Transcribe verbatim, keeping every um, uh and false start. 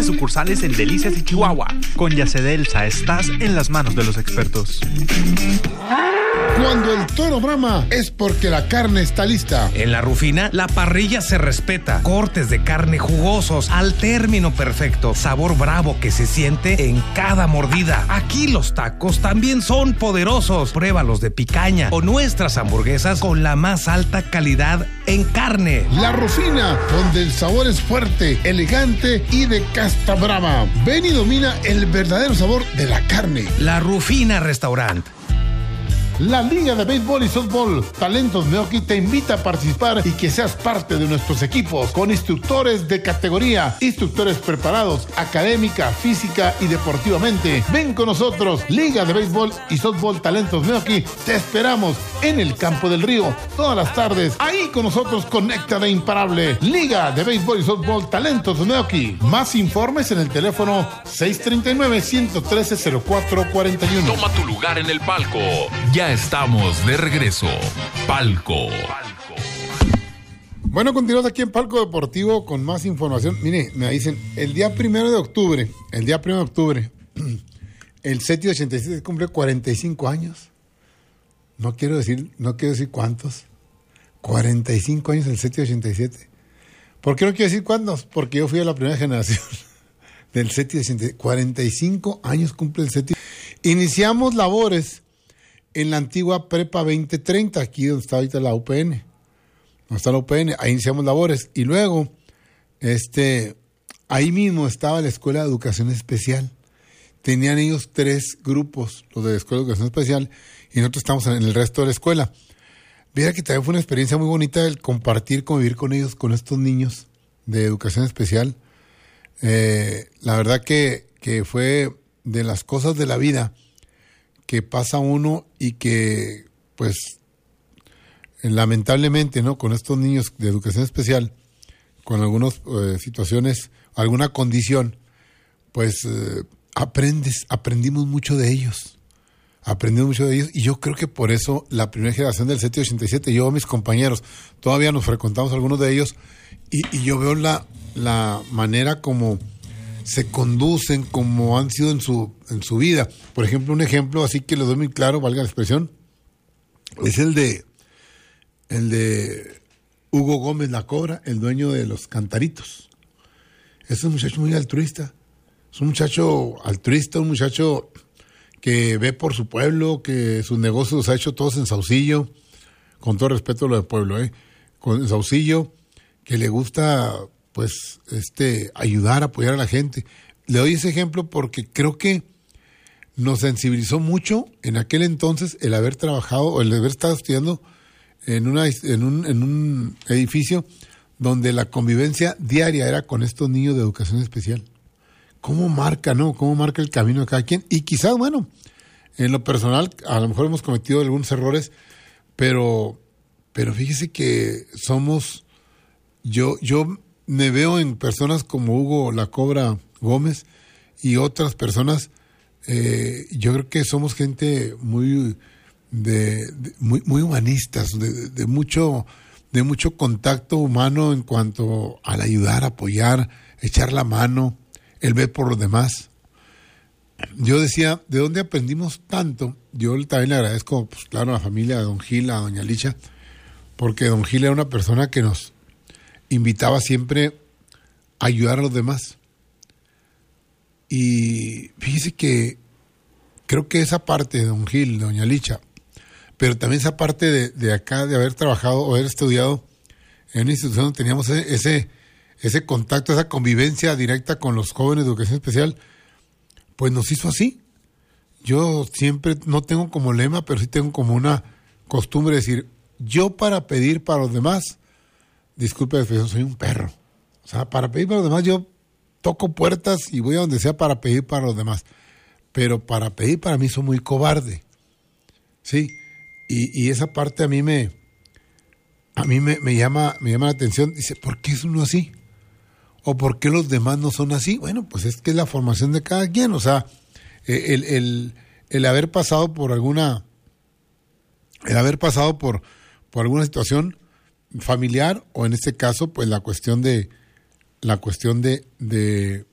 sucursales en Delicias y Chihuahua. Con Yacedelsa estás en las manos de los expertos. Cuando el toro brama es porque la carne está lista. En La Rufina, la parrilla se respeta. Cortes de carne jugosos al término perfecto. Sabor bravo que se siente en cada mordida. Aquí los tacos también son poderosos. Pruébalos de picaña o nuestras hamburguesas con la más alta calidad en carne. La Rufina, donde el sabor es fuerte, elegante y de casta brava. Ven y domina el verdadero sabor de la carne. La Rufina Restaurant. La Liga de Béisbol y Softball Talentos Meoqui te invita a participar y que seas parte de nuestros equipos con instructores de categoría, instructores preparados académica, física y deportivamente. Ven con nosotros, Liga de Béisbol y Softball Talentos Meoqui. Te esperamos en el Campo del Río todas las tardes. Ahí con nosotros conecta de imparable. Liga de Béisbol y Softball Talentos Meoqui. Más informes en el teléfono seis tres nueve, uno uno tres, cero cuatro cuatro uno. Toma tu lugar en el palco. Ya estamos de regreso. Palco. Bueno, continuamos aquí en Palco Deportivo con más información. Mire, me dicen, el día primero de octubre, el día primero de octubre, el C E T I ochenta y siete cumple cuarenta y cinco años. No quiero decir, no quiero decir cuántos. cuarenta y cinco años el C E T I ochenta y siete. ¿Por qué no quiero decir cuántos? Porque yo fui a la primera generación del C E T I ochenta y siete. cuarenta y cinco años cumple el C E T I. Iniciamos labores en la antigua Prepa veinte treinta, aquí donde está ahorita la U P N. Donde está la U P N, ahí iniciamos labores. Y luego, este, ahí mismo estaba la Escuela de Educación Especial. Tenían ellos tres grupos, los de la Escuela de Educación Especial, y nosotros estamos en el resto de la escuela. Mira que también fue una experiencia muy bonita el compartir, convivir con ellos, con estos niños de Educación Especial. Eh, la verdad que, que fue de las cosas de la vida que pasa uno y que, pues, lamentablemente, ¿no? Con estos niños de educación especial, con algunas eh, situaciones, alguna condición, pues, eh, aprendes, aprendimos mucho de ellos. Aprendimos mucho de ellos y yo creo que por eso la primera generación del C E T I ochenta y siete, yo, mis compañeros, todavía nos frecuentamos algunos de ellos y, y yo veo la, la manera como se conducen, como han sido en su en su vida. Por ejemplo, un ejemplo así que lo doy muy claro, valga la expresión, es el de el de Hugo Gómez La Cobra, el dueño de los Cantaritos. Es un muchacho muy altruista, es un muchacho altruista, un muchacho que ve por su pueblo, que sus negocios los ha hecho todos en Saucillo, con todo respeto a lo del pueblo, ¿eh? Con Saucillo, que le gusta pues este ayudar, apoyar a la gente. Le doy ese ejemplo porque creo que nos sensibilizó mucho en aquel entonces el haber trabajado o el haber estado estudiando en una en un en un edificio donde la convivencia diaria era con estos niños de educación especial. ¿Cómo marca, no? ¿Cómo marca el camino de cada quien? Y quizás, bueno, en lo personal, a lo mejor hemos cometido algunos errores, pero pero fíjese que somos yo yo me veo en personas como Hugo La Cobra Gómez y otras personas, eh, yo creo que somos gente muy de, de muy muy humanistas, de, de mucho de mucho contacto humano en cuanto al ayudar, apoyar, echar la mano, el ver por los demás. Yo decía, ¿de dónde aprendimos tanto? Yo también le agradezco, pues claro, a la familia de don Gil, a doña Licha, porque don Gil era una persona que nos invitaba siempre a ayudar a los demás. Y fíjese que creo que esa parte de don Gil, de doña Licha, pero también esa parte de, de acá, de haber trabajado o haber estudiado en una institución donde teníamos ese, ese, ese contacto, esa convivencia directa con los jóvenes de educación especial, pues nos hizo así. Yo siempre no tengo como lema, pero sí tengo como una costumbre de decir, yo para pedir para los demás, disculpe la expresión, soy un perro. O sea, para pedir para los demás yo toco puertas y voy a donde sea para pedir para los demás. Pero para pedir para mí soy muy cobarde. Sí. Y, y esa parte a mí me a mí me, me llama me llama la atención. Dice, ¿por qué es uno así? ¿O por qué los demás no son así? Bueno, pues es que es la formación de cada quien. O sea, el, el, el haber pasado por alguna el haber pasado por, por alguna situación familiar, o en este caso, pues la cuestión de la cuestión de, de